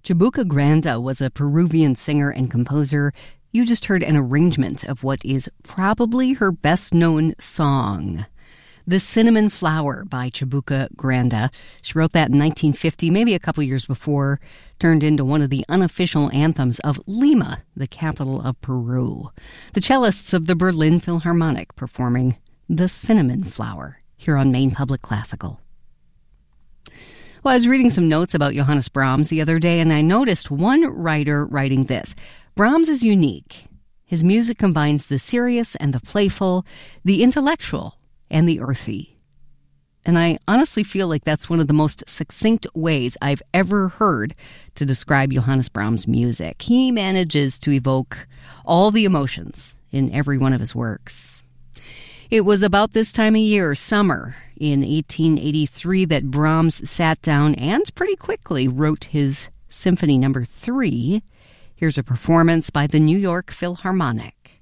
Chabuca Granda was a Peruvian singer and composer. You just heard an arrangement of what is probably her best-known song, The Cinnamon Flower by Chabuca Granda. She wrote that in 1950, maybe a couple years before, turned into one of the unofficial anthems of Lima, the capital of Peru. The cellists of the Berlin Philharmonic performing The Cinnamon Flower here on Maine Public Classical. Well, I was reading some notes about Johannes Brahms the other day, and I noticed one writer writing this. Brahms is unique. His music combines the serious and the playful, the intellectual and the earthy. And I honestly feel like that's one of the most succinct ways I've ever heard to describe Johannes Brahms' music. He manages to evoke all the emotions in every one of his works. It was about this time of year, summer, in 1883, that Brahms sat down and pretty quickly wrote his Symphony No. 3. Here's a performance by the New York Philharmonic.